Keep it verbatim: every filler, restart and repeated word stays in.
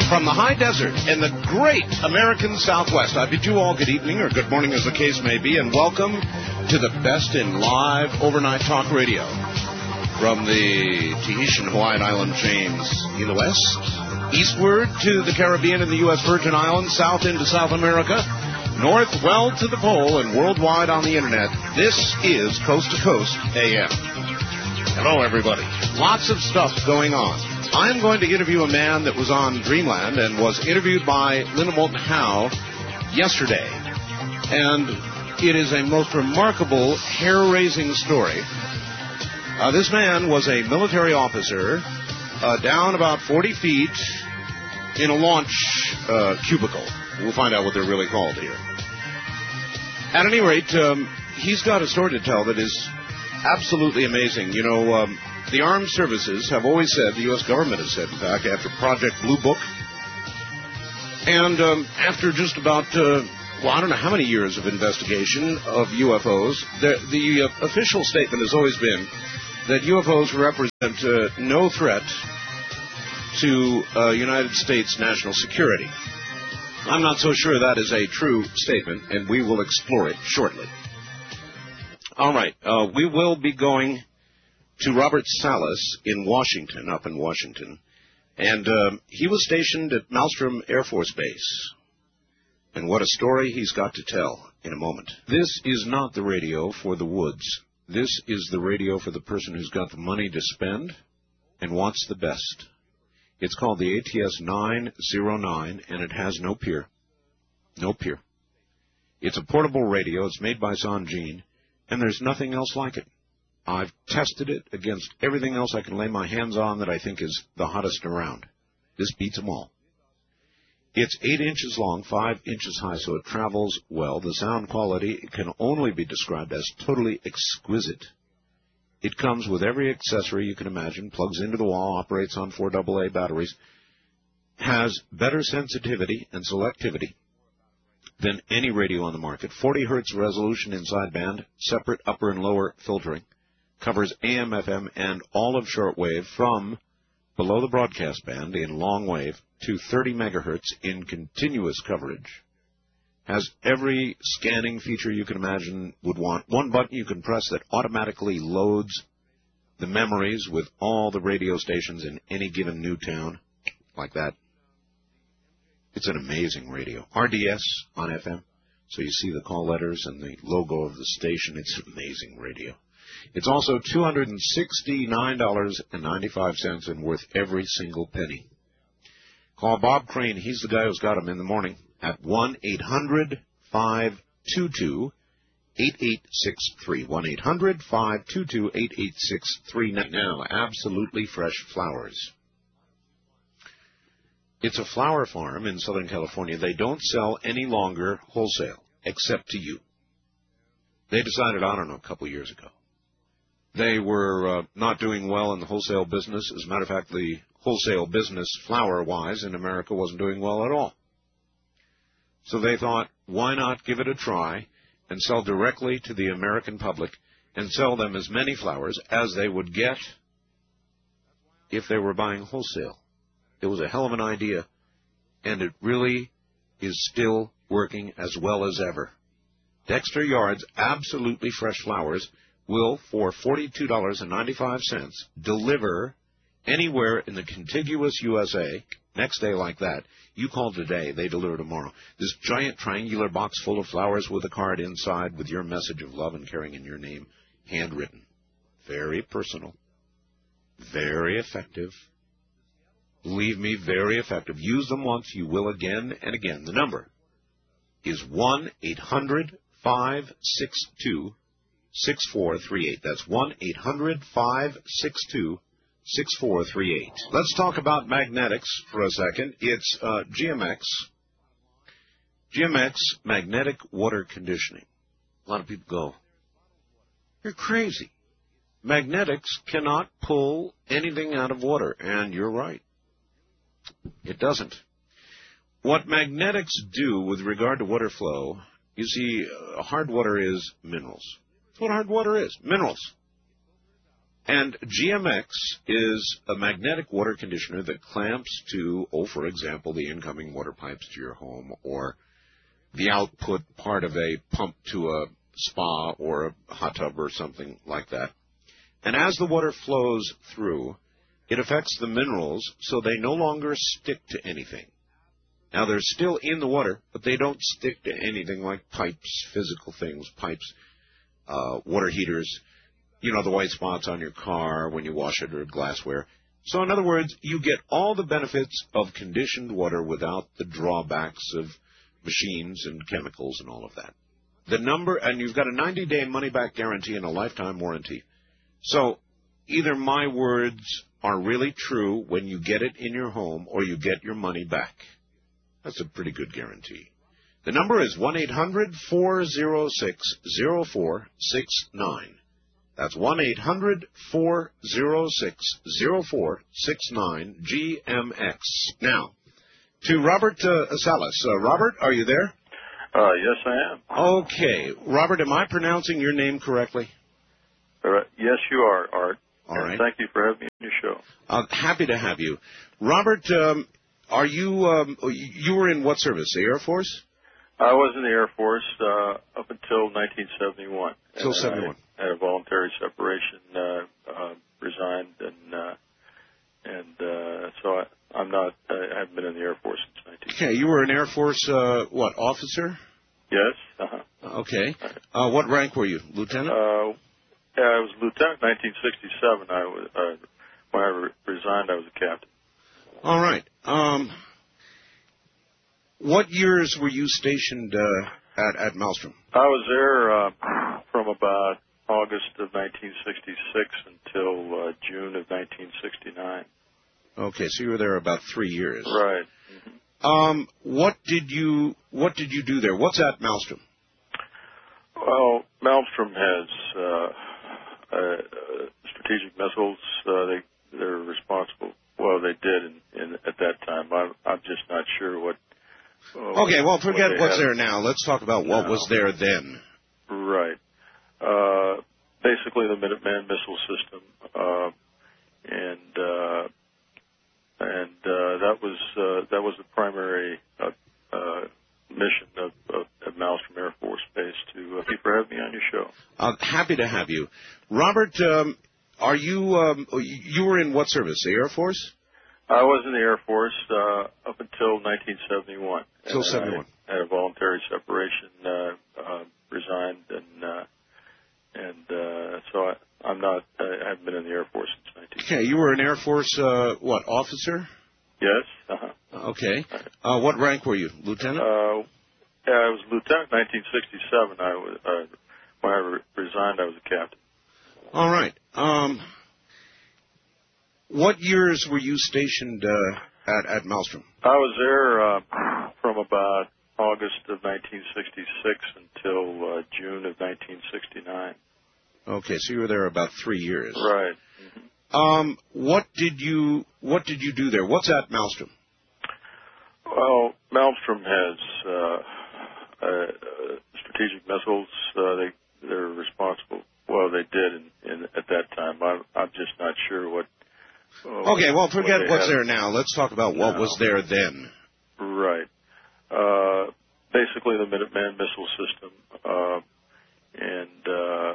From the high desert in the great American Southwest, I bid you all good evening or good morning as the case may be, and welcome to the best in live overnight talk radio. From the Tahitian Hawaiian Island chains in the west, eastward to the Caribbean and the U S Virgin Islands, south into South America, north well to the pole, and worldwide on the internet, this is Coast to Coast A M. Hello, everybody. Lots of stuff going on. I'm going to interview a man that was on Dreamland and was interviewed by Linda Moulton Howe yesterday. And it is a most remarkable, hair-raising story. Uh, this man was a military officer uh, down about forty feet in a launch uh, cubicle. We'll find out what they're really called here. At any rate, um, he's got a story to tell that is absolutely amazing. You know, um, the armed services have always said, the U S government has said, in fact, after Project Blue Book, and um, after just about, uh, well, I don't know how many years of investigation of U F Os, the, the uh, official statement has always been that U F Os represent uh, no threat to uh, United States national security. I'm not so sure that is a true statement, and we will explore it shortly. All right, uh, we will be going to Robert Salas in Washington, up in Washington, and uh, he was stationed at Malmstrom Air Force Base. And what a story he's got to tell in a moment. This is not the radio for the woods. This is the radio for the person who's got the money to spend and wants the best. It's called the A T S nine oh nine, and it has no peer. No peer. It's a portable radio. It's made by Sanjin, and there's nothing else like it. I've tested it against everything else I can lay my hands on that I think is the hottest around. This beats them all. It's eight inches long, five inches high, so it travels well. The sound quality can only be described as totally exquisite. It comes with every accessory you can imagine, plugs into the wall, operates on four double A batteries, has better sensitivity and selectivity than any radio on the market, forty hertz resolution in sideband, separate upper and lower filtering, covers A M, F M, and all of shortwave from below the broadcast band in long wave to thirty megahertz in continuous coverage. Has every scanning feature you can imagine would want. One button you can press that automatically loads the memories with all the radio stations in any given new town, like that. It's an amazing radio. R D S on F M, so you see the call letters and the logo of the station. It's an amazing radio. It's also two hundred sixty-nine dollars and ninety-five cents and worth every single penny. Call Bob Crane. He's the guy who's got them in the morning at one eight hundred five two two eight eight six three. one eight hundred five two two eight eight six three. Now, absolutely fresh flowers. It's a flower farm in Southern California. They don't sell any longer wholesale, except to you. They decided, I don't know, a couple years ago. They were uh, not doing well in the wholesale business. As a matter of fact, the wholesale business, flower-wise, in America wasn't doing well at all. So they thought, why not give it a try and sell directly to the American public and sell them as many flowers as they would get if they were buying wholesale. It was a hell of an idea, and it really is still working as well as ever. Dexter Yard's absolutely fresh flowers will, for forty-two dollars and ninety-five cents, deliver anywhere in the contiguous U S A, next day like that. You call today, they deliver tomorrow. This giant triangular box full of flowers with a card inside with your message of love and caring in your name, handwritten. Very personal. Very effective. Believe me, very effective. Use them once, you will again and again. The number is one eight hundred five six two six four three eight. That's one eight hundred five six two six four three eight. Let's talk about magnetics for a second. It's uh, G M X. G M X, magnetic water conditioning. A lot of people go, you're crazy. Magnetics cannot pull anything out of water, and you're right. It doesn't. What magnetics do with regard to water flow, you see, uh, hard water is minerals. That's what hard water is, minerals. And G M X is a magnetic water conditioner that clamps to, oh, for example, the incoming water pipes to your home or the output part of a pump to a spa or a hot tub or something like that. And as the water flows through, it affects the minerals so they no longer stick to anything. Now, they're still in the water, but they don't stick to anything like pipes, physical things, pipes, uh, water heaters, you know, the white spots on your car when you wash it or glassware. So, in other words, you get all the benefits of conditioned water without the drawbacks of machines and chemicals and all of that. The number, and you've got a ninety-day money-back guarantee and a lifetime warranty. So, either my words are really true when you get it in your home or you get your money back. That's a pretty good guarantee. The number is one eight hundred four oh six oh four six nine. That's one eight hundred four oh six oh four six nine, G M X. Now, to Robert uh, Salas. Uh, Robert, are you there? Uh, yes, I am. Okay. Robert, am I pronouncing your name correctly? Uh, yes, you are, Art. All right. Thank you for having me on your show. Uh, happy to have you. Robert, um, are you, um, you were in what service, the Air Force? I was in the Air Force uh, up until nineteen seventy-one. Until seventy-one. I had a voluntary separation, uh, uh, resigned, and uh, and uh, so I, I'm not, I haven't been in the Air Force since nineteen seventy-one. Okay, you were an Air Force, uh, what, officer? Yes. Uh-huh. Okay. Uh, what rank were you, lieutenant? Uh, yeah, I was lieutenant in nineteen sixty-seven. I was, uh, when I re- resigned, I was a captain. All right. Um, what years were you stationed uh, at, at Maelstrom? I was there uh, from about August of nineteen sixty-six until uh, June of nineteen sixty-nine. Okay, so you were there about three years. Right. Mm-hmm. Um, what did you What did you do there? What's at Maelstrom? Well, Maelstrom has uh, uh, uh, strategic missiles. Uh, they they're responsible. Well, they did in, in, at that time. I'm, I'm just not sure what. Uh, okay, well, forget what what's had. there now. Let's talk about what no. was there then. Right. Uh, basically, the Minuteman missile system, uh, and uh, and uh, that was uh, that was the primary uh, uh, mission of, of, of Maelstrom Air Force Base. To uh, thank you for having me on your show. Uh, happy to have you, Robert. Um, are you um, you were in what service? The Air Force? I was in the Air Force uh, up until nineteen seventy-one. Until seventy-one. I had a voluntary separation, uh, uh, resigned, and uh, and uh, so I, I'm not. I haven't been in the Air Force since nineteen. Okay, you were an Air Force uh, what officer? Yes. Uh-huh. Okay. Uh, what rank were you, lieutenant? Uh, yeah, I was lieutenant in nineteen sixty-seven. I was uh, when I re- resigned, I was a captain. All right. Um, what years were you stationed uh, at at Maelstrom? I was there uh, from about August of nineteen sixty-six until uh, June of nineteen sixty-nine. Okay, so you were there about three years. Right. Mm-hmm. Um, what did you What did you do there? What's at Maelstrom? Well, Maelstrom has uh, uh, uh, strategic missiles. Uh, they they're responsible. Well, they did in, in, at that time. I'm, I'm just not sure what. Uh, okay, well, forget what what's had. there now. Let's talk about what no. was there then. Right. Uh, basically, the Minuteman missile system, uh, and uh,